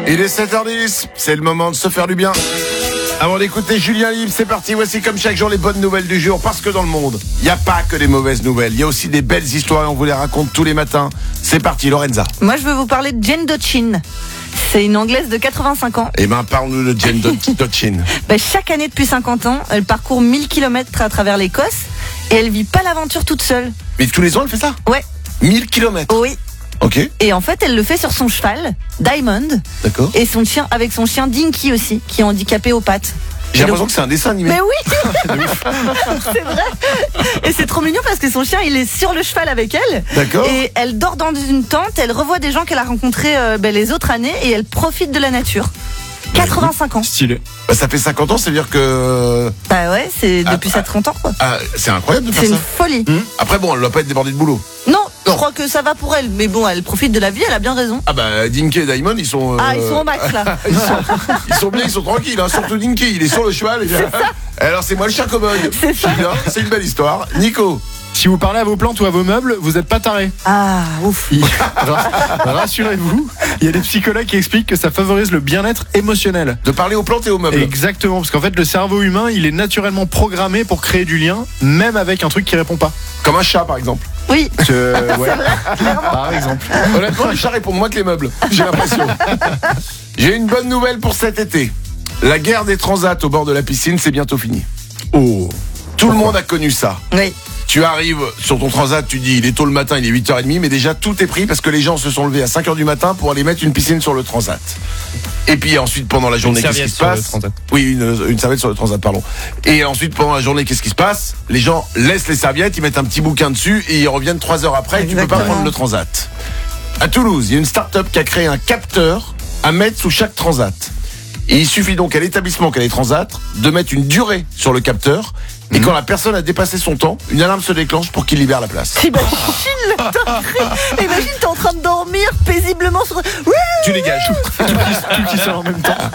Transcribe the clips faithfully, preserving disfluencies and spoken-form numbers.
Il est sept heures dix, c'est le moment de se faire du bien. Avant d'écouter Julien Libre, c'est parti, voici comme chaque jour les bonnes nouvelles du jour. Parce que dans le monde, il n'y a pas que des mauvaises nouvelles, il y a aussi des belles histoires et on vous les raconte tous les matins. C'est parti, Lorenza. Moi, je veux vous parler de Jane Dotchin. C'est une Anglaise de quatre-vingt-cinq ans. Eh ben, parle-nous de Jane Dotchin. Ben, chaque année depuis cinquante ans, elle parcourt mille kilomètres à travers l'Écosse et elle vit pas l'aventure toute seule. Mais tous les ans, elle fait ça? Ouais. mille kilomètres. Oui. Ok. Et en fait, elle le fait sur son cheval, Diamond. D'accord. Et son chien, avec son chien Dinky aussi, qui est handicapé aux pattes. J'ai l'impression que c'est un dessin animé. Mais oui. C'est vrai. Et c'est trop mignon parce que son chien, il est sur le cheval avec elle. D'accord. Et elle dort dans une tente, elle revoit des gens qu'elle a rencontrés euh, ben, les autres années et elle profite de la nature. quatre-vingt-cinq ans. Stylé. Bah, ça fait cinquante ans, ça veut dire que... Bah ouais, c'est Ah, depuis ah, ça trente ans quoi. Ah, c'est incroyable de faire C'est ça. une folie. Hum. Après bon, elle doit pas être débordée de boulot. Non, je Non. crois que ça va pour elle. Mais bon, elle profite de la vie, elle a bien raison. Ah bah Dinky et Diamond, ils sont... euh, Ah, ils sont au max là. ils, sont, ils sont bien, ils sont tranquilles, hein. Surtout Dinky, il est sur le cheval. Et... Alors c'est moi le chien cow-boy. C'est ça. Julien, c'est une belle histoire. Nico. Si vous parlez à vos plantes ou à vos meubles, vous n'êtes pas taré. Ah, ouf. Il- Ra- Rassurez-vous, il y a des psychologues qui expliquent que ça favorise le bien-être émotionnel. De parler aux plantes et aux meubles. Exactement, parce qu'en fait, le cerveau humain, il est naturellement programmé pour créer du lien, même avec un truc qui répond pas. Comme un chat par exemple. Oui. Euh, ouais. Par exemple. Honnêtement, les chats répondent moins que les meubles. J'ai l'impression. J'ai une bonne nouvelle pour cet été. La guerre des transats au bord de la piscine, c'est bientôt fini. Oh. Tout le monde a connu ça. Oui. Tu arrives sur ton transat, tu dis il est tôt le matin, il est huit heures trente, mais déjà tout est pris parce que les gens se sont levés à cinq heures du matin pour aller mettre une piscine sur le transat. Et puis ensuite pendant la journée, qu'est-ce qui serviette se sur le passe? transat. Oui, une, une serviette sur le transat, pardon. Et ensuite pendant la journée, qu'est-ce qui se passe? Les gens laissent les serviettes, ils mettent un petit bouquin dessus et ils reviennent trois heures après et tu peux pas Exactement. prendre le transat. À Toulouse, il y a une start-up qui a créé un capteur à mettre sous chaque transat. Et il suffit donc à l'établissement qui a les transats de mettre une durée sur le capteur. Et quand la personne a dépassé son temps, une alarme se déclenche pour qu'il libère la place. T'imagines la dinguerie. Imagine, t'es en train de dormir paisiblement sur... Oui. Tu dégages. Tout qui sort en même temps.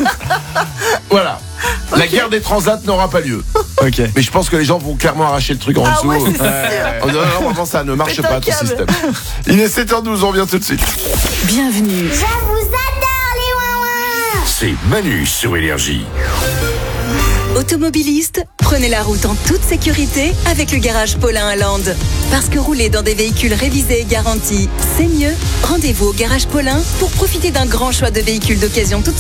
Voilà. La guerre des transats n'aura pas lieu. Ok. Mais je pense que les gens vont clairement arracher le truc en Ah dessous. ouais, c'est sûr. Oh, non, non, vraiment, ça ne marche Pète un pas, ton câble. système. Il est sept heures douze, on revient tout de suite. Bienvenue. Je vous adore les ouin-ouin. C'est Manu sur Énergie. Automobilistes, prenez la route en toute sécurité avec le garage Paulin à Lande. Parce que rouler dans des véhicules révisés et garantis, c'est mieux. Rendez-vous au garage Paulin pour profiter d'un grand choix de véhicules d'occasion toutes